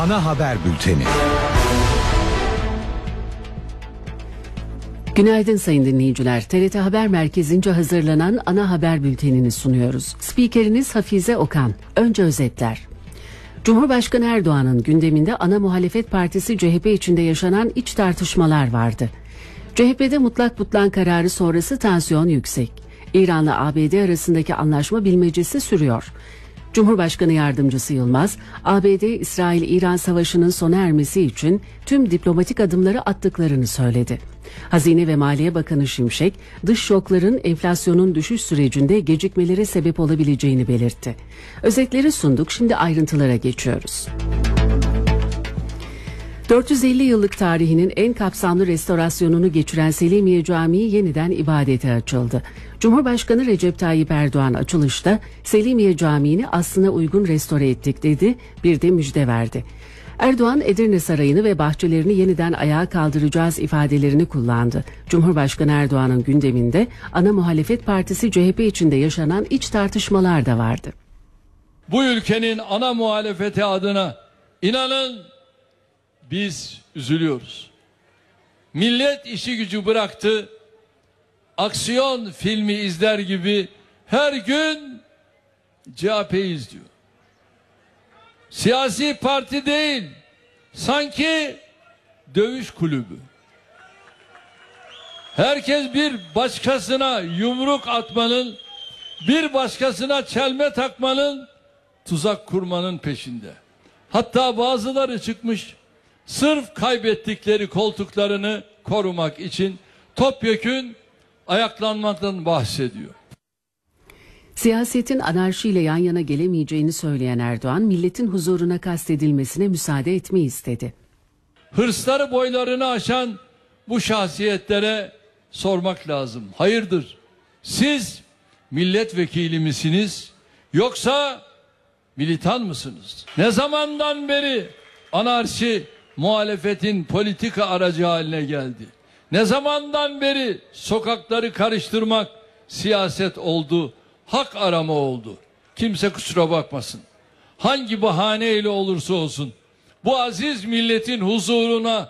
Ana haber bülteni. Günaydın sayın dinleyiciler. TRT Haber Merkezi'nce hazırlanan ana haber bültenini sunuyoruz. Spikeriniz Hafize Okan. Önce özetler. Cumhurbaşkanı Erdoğan'ın gündeminde ana muhalefet partisi CHP içinde yaşanan iç tartışmalar vardı. CHP'de mutlak butlan kararı sonrası tansiyon yüksek. İran'la ABD arasındaki anlaşma bilmecesi sürüyor. Cumhurbaşkanı Yardımcısı Yılmaz, ABD-İsrail-İran savaşının sona ermesi için tüm diplomatik adımları attıklarını söyledi. Hazine ve Maliye Bakanı Şimşek, dış şokların enflasyonun düşüş sürecinde gecikmelere sebep olabileceğini belirtti. Özetleri sunduk, şimdi ayrıntılara geçiyoruz. 450 yıllık tarihinin en kapsamlı restorasyonunu geçiren Selimiye Camii yeniden ibadete açıldı. Cumhurbaşkanı Recep Tayyip Erdoğan açılışta Selimiye Camii'ni aslına uygun restore ettik dedi, bir de müjde verdi. Erdoğan Edirne Sarayı'nı ve bahçelerini yeniden ayağa kaldıracağız ifadelerini kullandı. Cumhurbaşkanı Erdoğan'ın gündeminde ana muhalefet partisi CHP içinde yaşanan iç tartışmalar da vardı. Bu ülkenin ana muhalefeti adına inanın biz üzülüyoruz. Millet işi gücü bıraktı, aksiyon filmi izler gibi her gün CHP'yi izliyor. Siyasi parti değil, sanki dövüş kulübü. Herkes bir başkasına yumruk atmanın, bir başkasına çelme takmanın, tuzak kurmanın peşinde. Hatta bazıları çıkmış, sırf kaybettikleri koltuklarını korumak için topyekün ayaklanmaktan bahsediyor. Siyasetin anarşiyle yan yana gelemeyeceğini söyleyen Erdoğan, milletin huzuruna kastedilmesine müsaade etmeyi istedi. Hırsları boylarını aşan bu şahsiyetlere sormak lazım. Hayırdır? Siz milletvekili misiniz yoksa militan mısınız? Ne zamandan beri anarşi muhalefetin politika aracı haline geldi? Ne zamandan beri sokakları karıştırmak siyaset oldu, hak arama oldu? Kimse kusura bakmasın. Hangi bahaneyle olursa olsun bu aziz milletin huzuruna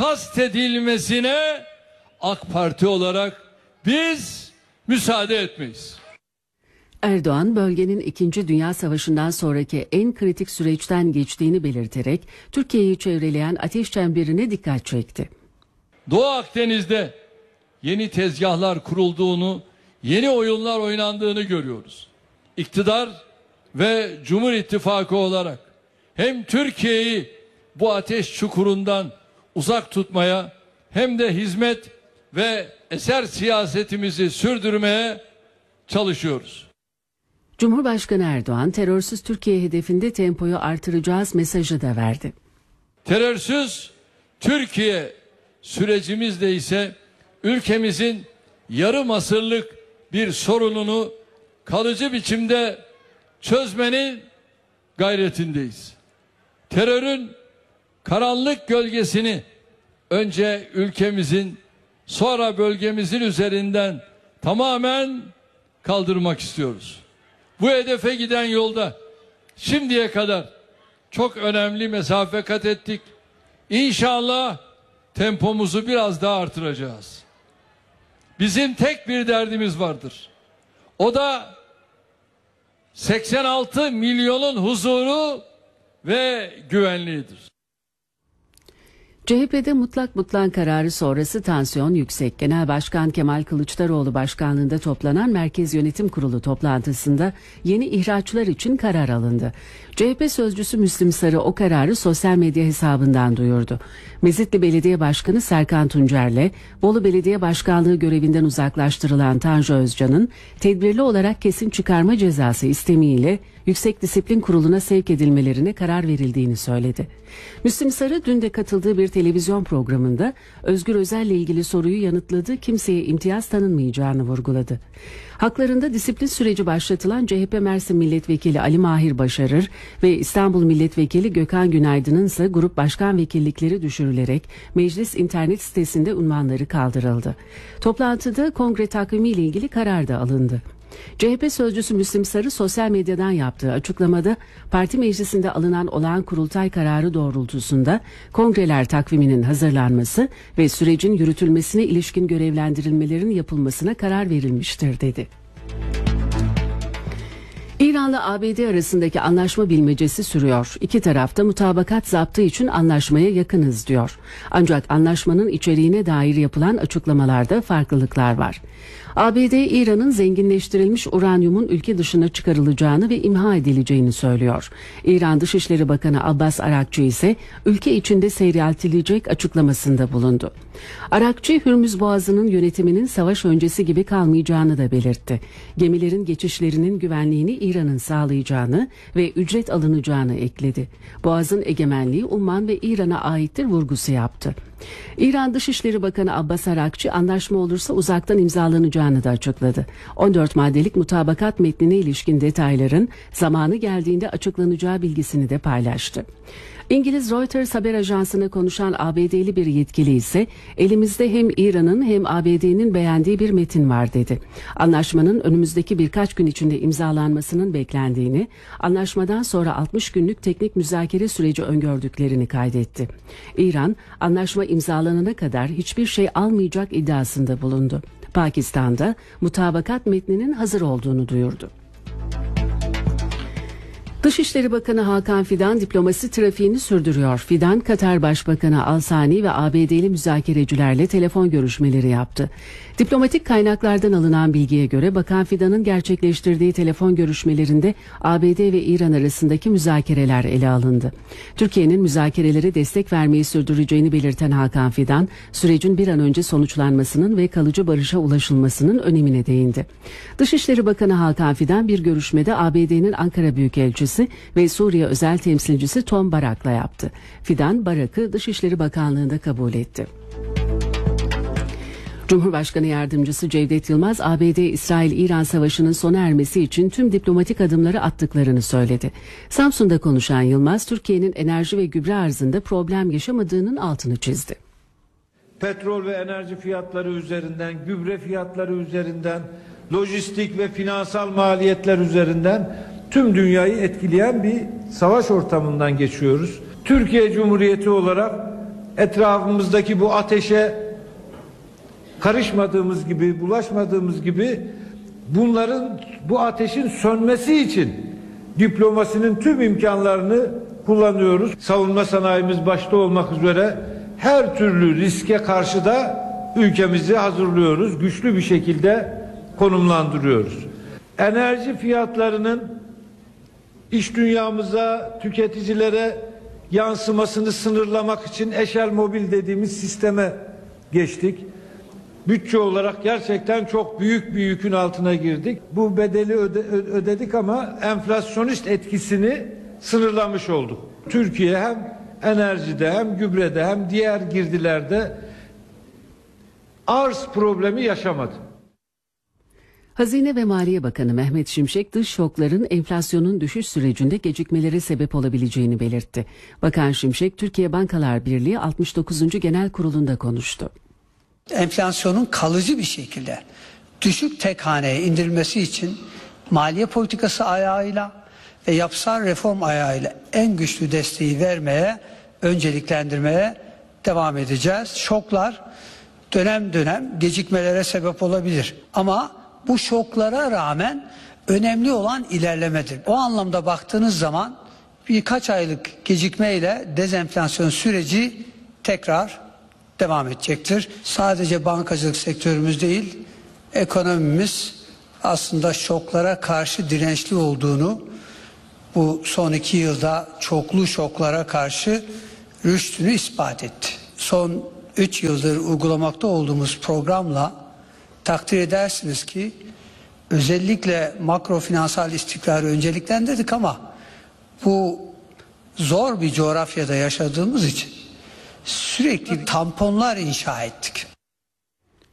kastedilmesine AK Parti olarak biz müsaade etmeyiz. Erdoğan, bölgenin 2. Dünya Savaşı'ndan sonraki en kritik süreçten geçtiğini belirterek Türkiye'yi çevreleyen ateş çemberine dikkat çekti. Doğu Akdeniz'de yeni tezgahlar kurulduğunu, yeni oyunlar oynandığını görüyoruz. İktidar ve Cumhur İttifakı olarak hem Türkiye'yi bu ateş çukurundan uzak tutmaya hem de hizmet ve eser siyasetimizi sürdürmeye çalışıyoruz. Cumhurbaşkanı Erdoğan, terörsüz Türkiye hedefinde tempoyu artıracağız mesajı da verdi. Terörsüz Türkiye sürecimizde ise ülkemizin yarım asırlık bir sorununu kalıcı biçimde çözmenin gayretindeyiz. Terörün karanlık gölgesini önce ülkemizin, sonra bölgemizin üzerinden tamamen kaldırmak istiyoruz. Bu hedefe giden yolda şimdiye kadar çok önemli mesafe kat ettik. İnşallah tempomuzu biraz daha artıracağız. Bizim tek bir derdimiz vardır. O da 86 milyonun huzuru ve güvenliğidir. CHP'de mutlak butlan kararı sonrası tansiyon yüksek. Genel Başkan Kemal Kılıçdaroğlu başkanlığında toplanan Merkez Yönetim Kurulu toplantısında yeni ihraçlar için karar alındı. CHP sözcüsü Müslim Sarı o kararı sosyal medya hesabından duyurdu. Mezitli Belediye Başkanı Serkan Tuncer'le Bolu Belediye Başkanlığı görevinden uzaklaştırılan Tanju Özcan'ın tedbirli olarak kesin çıkarma cezası istemiyle Yüksek Disiplin Kurulu'na sevk edilmelerine karar verildiğini söyledi. Müslim Sarı dün de katıldığı bir televizyon programında Özgür Özel'le ilgili soruyu yanıtladı, kimseye imtiyaz tanınmayacağını vurguladı. Haklarında disiplin süreci başlatılan CHP Mersin Milletvekili Ali Mahir Başarır ve İstanbul Milletvekili Gökhan Günaydın'ın ise grup başkan vekillikleri düşürülerek meclis internet sitesinde unvanları kaldırıldı. Toplantıda kongre takvimiyle ilgili karar da alındı. CHP sözcüsü Müslim Sarı sosyal medyadan yaptığı açıklamada parti meclisinde alınan olağan kurultay kararı doğrultusunda kongreler takviminin hazırlanması ve sürecin yürütülmesine ilişkin görevlendirilmelerin yapılmasına karar verilmiştir dedi. İran'la ABD arasındaki anlaşma bilmecesi sürüyor. İki taraf da mutabakat zaptı için anlaşmaya yakınız diyor. Ancak anlaşmanın içeriğine dair yapılan açıklamalarda farklılıklar var. ABD, İran'ın zenginleştirilmiş uranyumun ülke dışına çıkarılacağını ve imha edileceğini söylüyor. İran Dışişleri Bakanı Abbas Arakçı ise ülke içinde seyreltilecek açıklamasında bulundu. Arakçı, Hürmüz Boğazı'nın yönetiminin savaş öncesi gibi kalmayacağını da belirtti. Gemilerin geçişlerinin güvenliğini İran'ın sağlayacağını ve ücret alınacağını ekledi. Boğaz'ın egemenliği Umman ve İran'a aittir vurgusu yaptı. İran Dışişleri Bakanı Abbas Arakçı anlaşma olursa uzaktan imzalanacağını da açıkladı. 14 maddelik mutabakat metnine ilişkin detayların zamanı geldiğinde açıklanacağı bilgisini de paylaştı. İngiliz Reuters haber ajansına konuşan ABD'li bir yetkili ise elimizde hem İran'ın hem ABD'nin beğendiği bir metin var dedi. Anlaşmanın önümüzdeki birkaç gün içinde imzalanmasının beklendiğini, anlaşmadan sonra 60 günlük teknik müzakere süreci öngördüklerini kaydetti. İran, anlaşma imzalanana kadar hiçbir şey almayacak iddiasında bulundu. Pakistan'da mutabakat metninin hazır olduğunu duyurdu. Dışişleri Bakanı Hakan Fidan diplomasi trafiğini sürdürüyor. Fidan, Katar Başbakanı Al-Sani ve ABD'li müzakerecilerle telefon görüşmeleri yaptı. Diplomatik kaynaklardan alınan bilgiye göre Bakan Fidan'ın gerçekleştirdiği telefon görüşmelerinde ABD ve İran arasındaki müzakereler ele alındı. Türkiye'nin müzakerelere destek vermeyi sürdüreceğini belirten Hakan Fidan, sürecin bir an önce sonuçlanmasının ve kalıcı barışa ulaşılmasının önemine değindi. Dışişleri Bakanı Hakan Fidan bir görüşmede ABD'nin Ankara Büyükelçisi ve Suriye özel temsilcisi Tom Barak'la yaptı. Fidan, Barak'ı Dışişleri Bakanlığı'nda kabul etti. Cumhurbaşkanı Yardımcısı Cevdet Yılmaz, ABD-İsrail-İran savaşının sona ermesi için tüm diplomatik adımları attıklarını söyledi. Samsun'da konuşan Yılmaz, Türkiye'nin enerji ve gübre arzında problem yaşamadığının altını çizdi. Petrol ve enerji fiyatları üzerinden, gübre fiyatları üzerinden, lojistik ve finansal maliyetler üzerinden tüm dünyayı etkileyen bir savaş ortamından geçiyoruz. Türkiye Cumhuriyeti olarak etrafımızdaki bu ateşe karışmadığımız gibi, bulaşmadığımız gibi bu ateşin sönmesi için diplomasinin tüm imkanlarını kullanıyoruz. Savunma sanayimiz başta olmak üzere her türlü riske karşı da ülkemizi hazırlıyoruz. Güçlü bir şekilde konumlandırıyoruz. Enerji fiyatlarının iş dünyamıza, tüketicilere yansımasını sınırlamak için eşel mobil dediğimiz sisteme geçtik. Bütçe olarak gerçekten çok büyük bir yükün altına girdik. Bu bedeli ödedik ama enflasyonist etkisini sınırlamış olduk. Türkiye hem enerjide hem gübrede hem diğer girdilerde arz problemi yaşamadı. Hazine ve Maliye Bakanı Mehmet Şimşek, dış şokların enflasyonun düşüş sürecinde gecikmelere sebep olabileceğini belirtti. Bakan Şimşek, Türkiye Bankalar Birliği 69. Genel Kurulu'nda konuştu. Enflasyonun kalıcı bir şekilde düşük tek haneye indirilmesi için maliye politikası ayağıyla ve yapısal reform ayağıyla en güçlü desteği vermeye, önceliklendirmeye devam edeceğiz. Şoklar dönem dönem gecikmelere sebep olabilir ama bu şoklara rağmen önemli olan ilerlemedir. O anlamda baktığınız zaman birkaç aylık gecikmeyle dezenflasyon süreci tekrar devam edecektir. Sadece bankacılık sektörümüz değil, ekonomimiz aslında şoklara karşı dirençli olduğunu, bu son 2 yılda çoklu şoklara karşı rüştünü ispat etti. Son 3 yıldır uygulamakta olduğumuz programla takdir edersiniz ki özellikle makro finansal istikrarı önceliklendirdik ama bu zor bir coğrafyada yaşadığımız için sürekli tamponlar inşa ettik.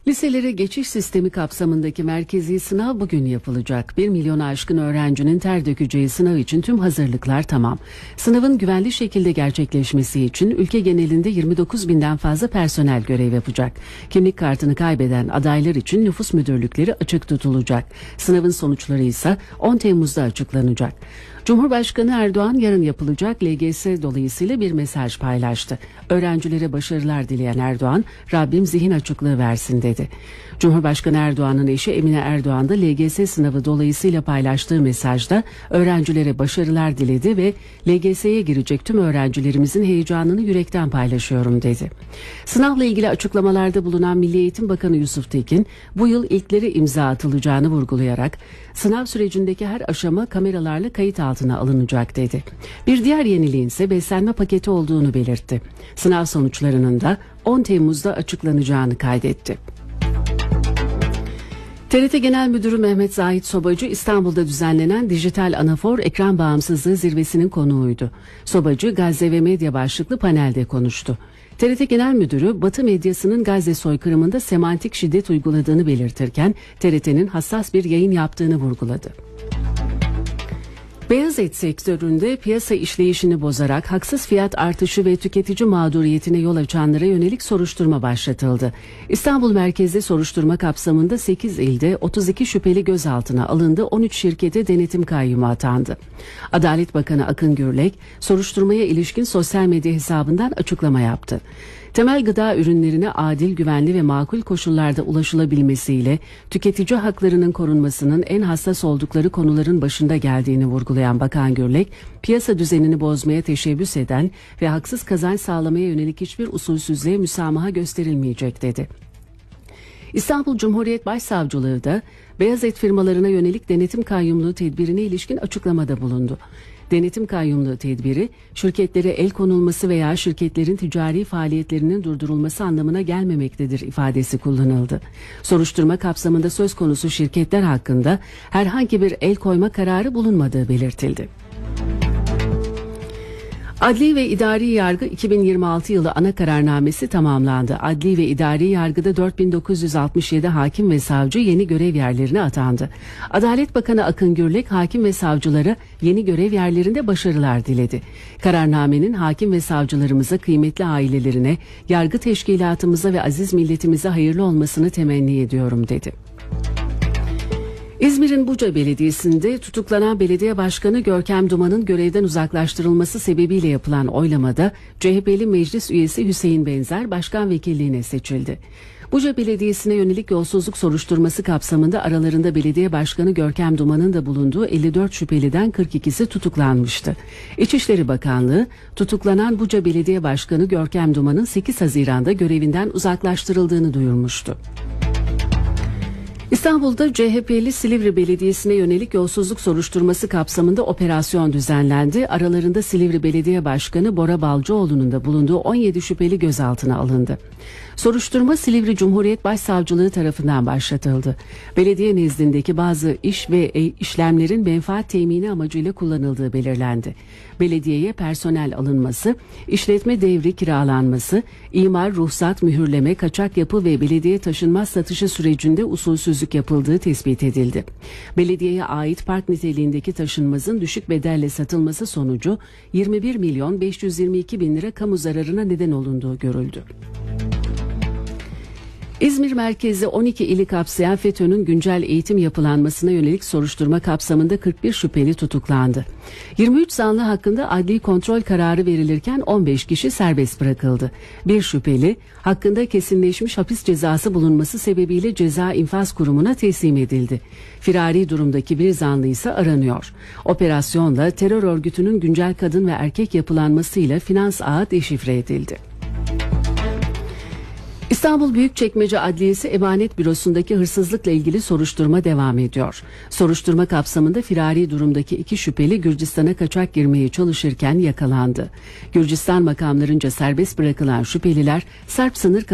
Liselere geçiş sistemi kapsamındaki merkezi sınav bugün yapılacak. 1 milyonu aşkın öğrencinin ter dökeceği sınav için tüm hazırlıklar tamam. Sınavın güvenli şekilde gerçekleşmesi için ülke genelinde 29 binden fazla personel görev yapacak. Kimlik kartını kaybeden adaylar için nüfus müdürlükleri açık tutulacak. Sınavın sonuçları ise 10 Temmuz'da açıklanacak. Cumhurbaşkanı Erdoğan yarın yapılacak LGS dolayısıyla bir mesaj paylaştı. Öğrencilere başarılar dileyen Erdoğan, Rabbim zihin açıklığı versin dedi. Cumhurbaşkanı Erdoğan'ın eşi Emine Erdoğan da LGS sınavı dolayısıyla paylaştığı mesajda öğrencilere başarılar diledi ve LGS'ye girecek tüm öğrencilerimizin heyecanını yürekten paylaşıyorum dedi. Sınavla ilgili açıklamalarda bulunan Milli Eğitim Bakanı Yusuf Tekin, bu yıl ilklere imza atılacağını vurgulayarak sınav sürecindeki her aşama kameralarla kayıt altına alınacak dedi. Bir diğer yeniliğin ise beslenme paketi olduğunu belirtti. Sınav sonuçlarının da 10 Temmuz'da açıklanacağını kaydetti. TRT Genel Müdürü Mehmet Zahit Sobacı İstanbul'da düzenlenen Dijital Anafor Ekran Bağımsızlığı Zirvesi'nin konuğuydu. Sobacı Gazze ve Medya başlıklı panelde konuştu. TRT Genel Müdürü Batı medyasının Gazze soykırımında semantik şiddet uyguladığını belirtirken TRT'nin hassas bir yayın yaptığını vurguladı. Beyaz et sektöründe piyasa işleyişini bozarak haksız fiyat artışı ve tüketici mağduriyetine yol açanlara yönelik soruşturma başlatıldı. İstanbul merkezli soruşturma kapsamında 8 ilde 32 şüpheli gözaltına alındı, 13 şirkete denetim kayyumu atandı. Adalet Bakanı Akın Gürlek, soruşturmaya ilişkin sosyal medya hesabından açıklama yaptı. Temel gıda ürünlerine adil, güvenli ve makul koşullarda ulaşılabilmesiyle tüketici haklarının korunmasının en hassas oldukları konuların başında geldiğini vurgulayan Bakan Gürlek, piyasa düzenini bozmaya teşebbüs eden ve haksız kazanç sağlamaya yönelik hiçbir usulsüzlüğe müsamaha gösterilmeyecek dedi. İstanbul Cumhuriyet Başsavcılığı da beyaz et firmalarına yönelik denetim kayyumluğu tedbirine ilişkin açıklamada bulundu. Denetim kayyumluğu tedbiri, şirketlere el konulması veya şirketlerin ticari faaliyetlerinin durdurulması anlamına gelmemektedir ifadesi kullanıldı. Soruşturma kapsamında söz konusu şirketler hakkında herhangi bir el koyma kararı bulunmadığı belirtildi. Adli ve İdari Yargı 2026 yılı ana kararnamesi tamamlandı. Adli ve İdari Yargı'da 4967 hakim ve savcı yeni görev yerlerine atandı. Adalet Bakanı Akın Gürlek hakim ve savcılara yeni görev yerlerinde başarılar diledi. Kararnamenin hakim ve savcılarımıza, kıymetli ailelerine, yargı teşkilatımıza ve aziz milletimize hayırlı olmasını temenni ediyorum dedi. İzmir'in Buca Belediyesi'nde tutuklanan belediye başkanı Görkem Duman'ın görevden uzaklaştırılması sebebiyle yapılan oylamada CHP'li meclis üyesi Hüseyin Benzer başkan vekilliğine seçildi. Buca Belediyesi'ne yönelik yolsuzluk soruşturması kapsamında aralarında belediye başkanı Görkem Duman'ın da bulunduğu 54 şüpheliden 42'si tutuklanmıştı. İçişleri Bakanlığı tutuklanan Buca Belediye Başkanı Görkem Duman'ın 8 Haziran'da görevinden uzaklaştırıldığını duyurmuştu. İstanbul'da CHP'li Silivri Belediyesi'ne yönelik yolsuzluk soruşturması kapsamında operasyon düzenlendi. Aralarında Silivri Belediye Başkanı Bora Balcıoğlu'nun da bulunduğu 17 şüpheli gözaltına alındı. Soruşturma Silivri Cumhuriyet Başsavcılığı tarafından başlatıldı. Belediye nezdindeki bazı iş ve işlemlerin menfaat temini amacıyla kullanıldığı belirlendi. Belediyeye personel alınması, işletme devri kiralanması, imar, ruhsat, mühürleme, kaçak yapı ve belediye taşınmaz satışı sürecinde usulsüzlük yapıldığı tespit edildi. Belediyeye ait park niteliğindeki taşınmazın düşük bedelle satılması sonucu 21.522.000 lira kamu zararına neden olunduğu görüldü. İzmir merkezli 12 ili kapsayan FETÖ'nün güncel eğitim yapılanmasına yönelik soruşturma kapsamında 41 şüpheli tutuklandı. 23 zanlı hakkında adli kontrol kararı verilirken 15 kişi serbest bırakıldı. Bir şüpheli hakkında kesinleşmiş hapis cezası bulunması sebebiyle Ceza İnfaz Kurumu'na teslim edildi. Firari durumdaki bir zanlı ise aranıyor. Operasyonla terör örgütünün güncel kadın ve erkek yapılanmasıyla finans ağı deşifre edildi. İstanbul Büyükçekmece Adliyesi Emanet Bürosu'ndaki hırsızlıkla ilgili soruşturma devam ediyor. Soruşturma kapsamında firari durumdaki 2 şüpheli Gürcistan'a kaçak girmeye çalışırken yakalandı. Gürcistan makamlarınca serbest bırakılan şüpheliler Sarp sınır